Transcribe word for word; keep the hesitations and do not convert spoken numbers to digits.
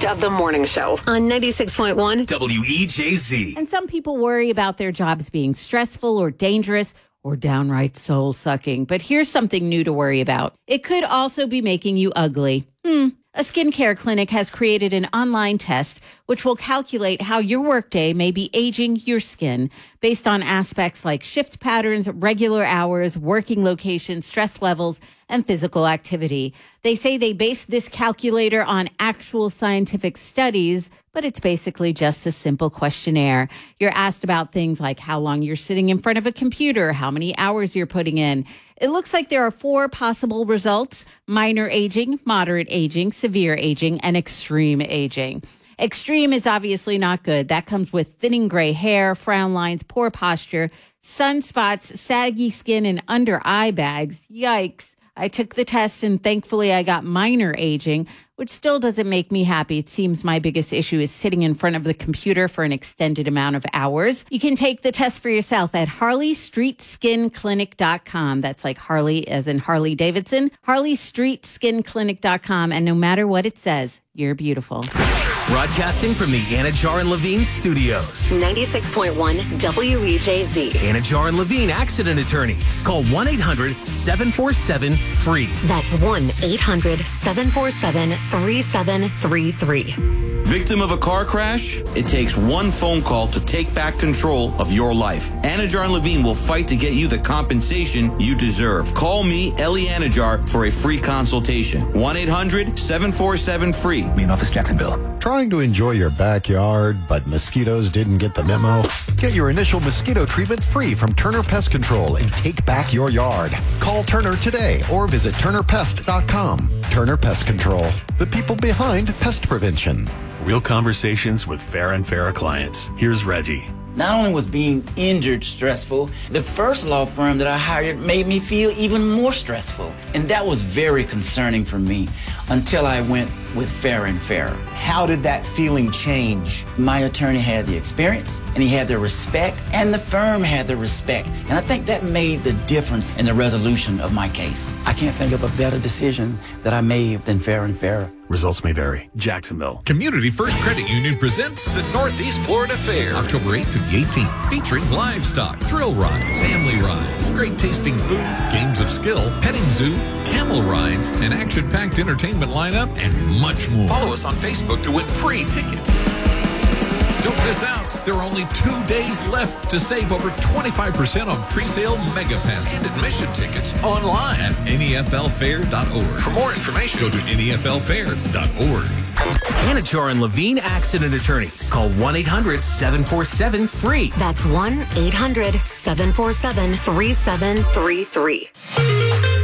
host of The Morning Show on ninety-six point one W E J Z. And some people worry about their jobs being stressful or dangerous or downright soul-sucking. But here's something new to worry about. It could also be making you ugly. Hmm. A skincare clinic has created an online test which will calculate how your workday may be aging your skin based on aspects like shift patterns, regular hours, working locations, stress levels, and physical activity. They say they base this calculator on actual scientific studies, but it's basically just a simple questionnaire. You're asked about things like how long you're sitting in front of a computer, how many hours you're putting in. It looks like there are four possible results: minor aging, moderate aging, severe aging, and extreme aging. Extreme is obviously not good. That comes with thinning gray hair, frown lines, poor posture, sunspots, saggy skin, and under eye bags. Yikes. I took the test and thankfully I got minor aging, which still doesn't make me happy. It seems my biggest issue is sitting in front of the computer for an extended amount of hours. You can take the test for yourself at Harley Street Skin Clinic dot com. That's like Harley as in Harley Davidson. Harley Street Skin Clinic dot com. And no matter what it says, you're beautiful. Broadcasting from the Anajar and Levine studios. ninety-six point one W E J Z. Anajar and Levine Accident Attorneys. Call one eight hundred seven four seven free. That's one eight hundred seven four seven three seven three three. Victim of a car crash? It takes one phone call to take back control of your life. Anajar and Levine will fight to get you the compensation you deserve. Call me, Ellie Anajar, for a free consultation. one eight hundred seven four seven free. Main office, Jacksonville. Trying to enjoy your backyard, but mosquitoes didn't get the memo? Get your initial mosquito treatment free from Turner Pest Control and take back your yard. Call Turner today or visit turner pest dot com. Turner Pest Control, the people behind pest prevention. Real conversations with Fair and Fair clients. Here's Reggie. Not only was being injured stressful, the first law firm that I hired made me feel even more stressful. And that was very concerning for me until I went with Fair and Fair. How did that feeling change? My attorney had the experience, and he had the respect, and the firm had the respect. And I think that made the difference in the resolution of my case. I can't think of a better decision that I made than Fair and Fair. Results may vary. Jacksonville. Community First Credit Union presents the Northeast Florida Fair, October eighth through the eighteenth, featuring livestock, thrill rides, family rides, great tasting food, games of skill, petting zoo, camel rides, an action-packed entertainment lineup, and much more. Follow us on Facebook to win free tickets. Don't miss out. There are only two days left to save over twenty-five percent on pre-sale Mega Pass and admission tickets online at N E F L fair dot org. For more information, go to N E F L fair dot org. Anajar and Levine Accident Attorneys. Call one eight hundred seven four seven free. That's one eight hundred seven four seven three seven three three.